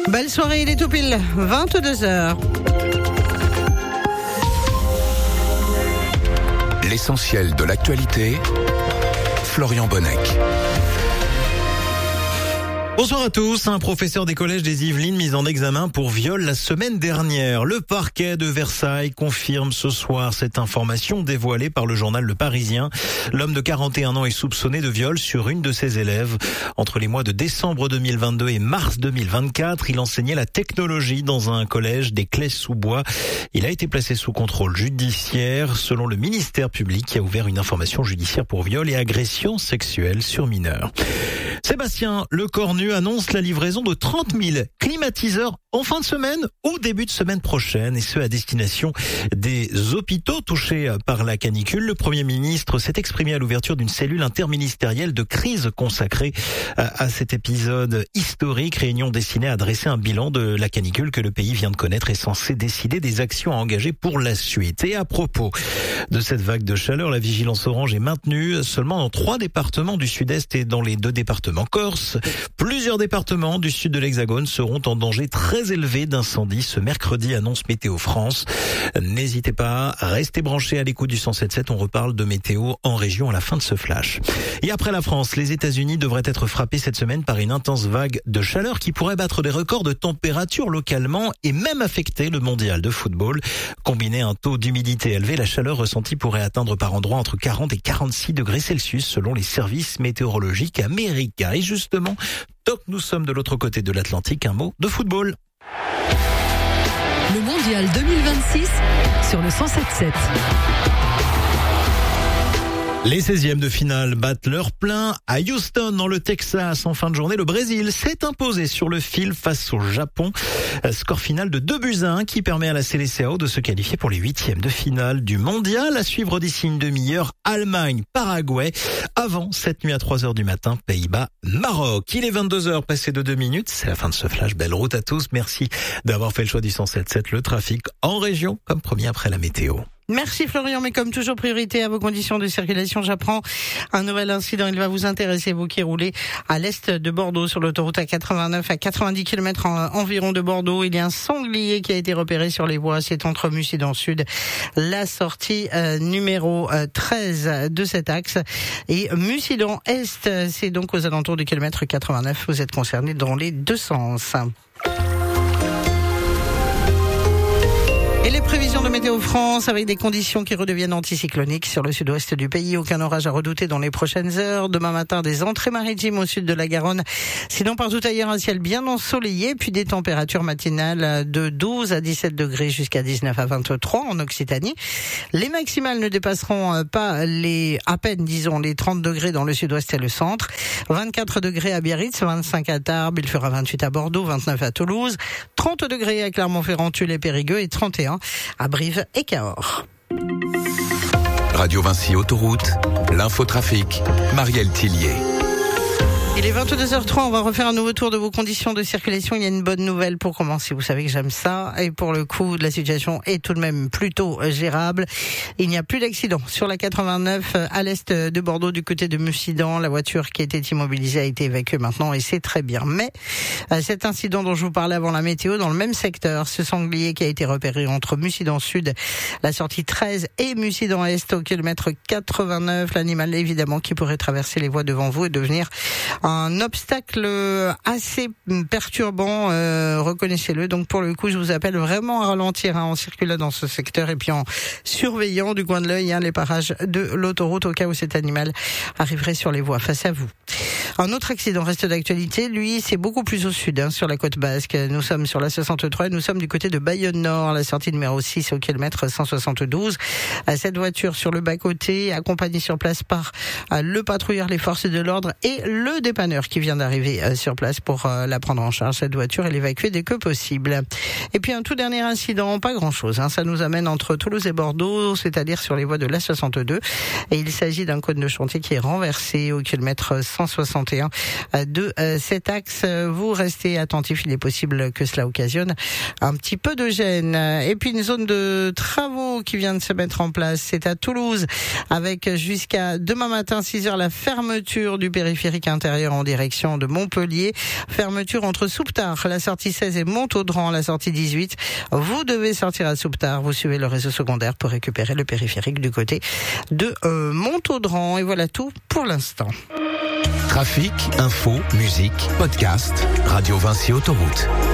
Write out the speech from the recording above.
Belle soirée, il est tout pile 22h. L'essentiel de l'actualité, Florian Bonnec. Bonsoir à tous. Un professeur des collèges des Yvelines mis en examen pour viol la semaine dernière. Le parquet de Versailles confirme ce soir cette information dévoilée par le journal Le Parisien. L'homme de 41 ans est soupçonné de viol sur une de ses élèves. Entre les mois de décembre 2022 et mars 2024, il enseignait la technologie dans un collège des Clés-sous-Bois. Il a été placé sous contrôle judiciaire, selon le ministère public qui a ouvert une information judiciaire pour viol et agression sexuelle sur mineurs. Sébastien Lecornu annonce la livraison de 30 000 climatiseurs en fin de semaine ou début de semaine prochaine, et ce à destination des hôpitaux touchés par la canicule. Le Premier ministre s'est exprimé à l'ouverture d'une cellule interministérielle de crise consacrée à cet épisode historique, réunion destinée à dresser un bilan de la canicule que le pays vient de connaître et censé décider des actions à engager pour la suite. Et à propos de cette vague de chaleur, la vigilance orange est maintenue seulement dans 3 départements du sud-est et dans les 2 départements corse. Plusieurs départements du sud de l'Hexagone seront en danger très élevé d'incendie ce mercredi, annonce Météo France. N'hésitez pas, restez branchés à l'écoute du 107.7. On reparle de météo en région à la fin de ce flash. Et après la France, les États-Unis devraient être frappés cette semaine par une intense vague de chaleur qui pourrait battre des records de température localement et même affecter le mondial de football. Combiné à un taux d'humidité élevé, la chaleur ressentie pourrait atteindre par endroits entre 40 et 46 degrés Celsius selon les services météorologiques américains. Et justement, tant que nous sommes de l'autre côté de l'Atlantique, un mot de football. Le mondial 2026 sur le 107.7. Les 16e de finale battent leur plein à Houston dans le Texas. En fin de journée, le Brésil s'est imposé sur le fil face au Japon. Score final de 2-1 qui permet à la Seleção de se qualifier pour les 8e de finale du mondial. À suivre d'ici une demi-heure, Allemagne, Paraguay. Avant, cette nuit à 3h du matin, Pays-Bas, Maroc. Il est 22h passé de 2 minutes. C'est la fin de ce flash. Belle route à tous. Merci d'avoir fait le choix du 107.7. Le trafic en région, comme promis après la météo. Merci Florian, mais comme toujours, priorité à vos conditions de circulation. J'apprends un nouvel incident, il va vous intéresser, vous qui roulez à l'est de Bordeaux sur l'autoroute A89 à 90 km environ de Bordeaux. Il y a un sanglier qui a été repéré sur les voies, c'est entre Mussidan Sud, la sortie numéro 13 de cet axe, et Mussidan Est, c'est donc aux alentours du kilomètre 89. Vous êtes concernés dans les 2 sens. Et les prévisions de Météo France avec des conditions qui redeviennent anticycloniques sur le sud-ouest du pays. Aucun orage à redouter dans les prochaines heures. Demain matin, des entrées maritimes au sud de la Garonne. Sinon, partout ailleurs, un ciel bien ensoleillé, puis des températures matinales de 12 à 17 degrés jusqu'à 19 à 23 en Occitanie. Les maximales ne dépasseront pas à peine, disons, les 30 degrés dans le sud-ouest et le centre. 24 degrés à Biarritz, 25 à Tarbes, il fera 28 à Bordeaux, 29 à Toulouse, 30 degrés à Clermont-Ferrand, Tulle et Périgueux et 31 à Brive et Cahors. Radio Vinci Autoroute, l'infotrafic, Marielle Tillier. Il est 22h03, on va refaire un nouveau tour de vos conditions de circulation. Il y a une bonne nouvelle pour commencer, vous savez que j'aime ça, et pour le coup, la situation est tout de même plutôt gérable. Il n'y a plus d'accident sur la 89 à l'est de Bordeaux du côté de Mussidan. La voiture qui était immobilisée a été évacuée maintenant et c'est très bien. Mais cet incident dont je vous parlais avant la météo, dans le même secteur, ce sanglier qui a été repéré entre Mussidan Sud, la sortie 13 et Mussidan Est au kilomètre 89, l'animal évidemment qui pourrait traverser les voies devant vous et devenir un obstacle assez perturbant, reconnaissez-le. Donc pour le coup, je vous appelle vraiment à ralentir en circulant dans ce secteur et puis en surveillant du coin de l'œil les parages de l'autoroute au cas où cet animal arriverait sur les voies face à vous. Un autre accident reste d'actualité, lui c'est beaucoup plus au sud, sur la côte basque. Nous sommes sur la 63 et nous sommes du côté de Bayonne-Nord, la sortie numéro 6 au kilomètre 172. Cette voiture sur le bas-côté, accompagnée sur place par le patrouilleur, les forces de l'ordre et le dépanneur qui vient d'arriver sur place pour la prendre en charge, cette voiture, et l'évacuer dès que possible. Et puis un tout dernier incident, pas grand-chose, ça nous amène entre Toulouse et Bordeaux, c'est-à-dire sur les voies de la 62, et il s'agit d'un cône de chantier qui est renversé au kilomètre 161 de cet axe. Vous restez attentifs, il est possible que cela occasionne un petit peu de gêne. Et puis une zone de travaux qui vient de se mettre en place, c'est à Toulouse, avec jusqu'à demain matin 6h la fermeture du périphérique intérieur intérieur en direction de Montpellier. Fermeture entre Souptard, la sortie 16 et Montaudran, la sortie 18. Vous devez sortir à Souptard. Vous suivez le réseau secondaire pour récupérer le périphérique du côté de Montaudran. Et voilà tout pour l'instant. Trafic, info, musique, podcast, Radio Vinci Autoroute.